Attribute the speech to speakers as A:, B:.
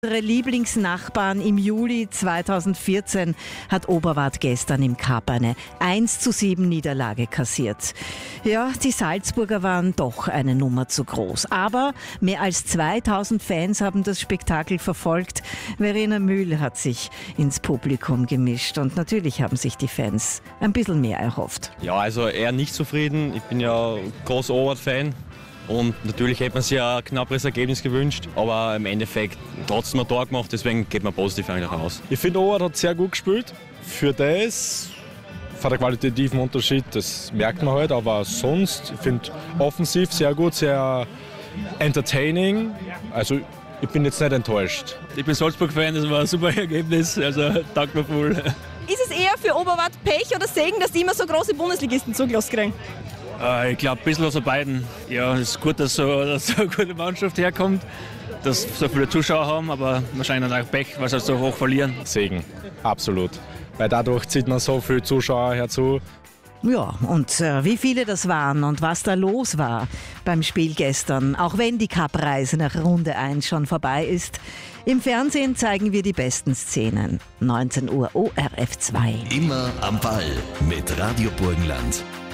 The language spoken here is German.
A: Unsere Lieblingsnachbarn im Juli 2014 hat Oberwart gestern im Cup eine 1:7 Niederlage kassiert. Ja, die Salzburger waren doch eine Nummer zu groß. Aber mehr als 2000 Fans haben das Spektakel verfolgt. Verena Mühl hat sich ins Publikum gemischt und natürlich haben sich die Fans ein bisschen mehr erhofft.
B: Ja, also eher nicht zufrieden. Ich bin ja großer Oberwart-Fan. Und natürlich hätte man sich ein knapperes Ergebnis gewünscht, aber im Endeffekt trotzdem ein Tor gemacht, deswegen geht man positiv eigentlich raus.
C: Ich finde, Oberwart hat sehr gut gespielt. Für das, für den qualitativen Unterschied, das merkt man halt, aber sonst, ich finde offensiv sehr gut, sehr entertaining. Also ich bin jetzt nicht enttäuscht.
D: Ich bin Salzburg-Fan, das war ein super Ergebnis, also taugt mir voll.
E: Ist es eher für Oberwart Pech oder Segen, dass die immer so große Bundesligisten zugelassen kriegen?
D: Ich glaube, ein bisschen was von beiden. Ja, es ist gut, dass so eine gute Mannschaft herkommt, dass so viele Zuschauer haben, aber wahrscheinlich auch Pech, weil sie halt so hoch verlieren.
C: Segen, absolut. Weil dadurch zieht man so viele Zuschauer herzu.
A: Ja, und wie viele das waren und was da los war beim Spiel gestern, auch wenn die Cup-Reise nach Runde 1 schon vorbei ist. Im Fernsehen zeigen wir die besten Szenen. 19 Uhr ORF 2.
F: Immer am Ball mit Radio Burgenland.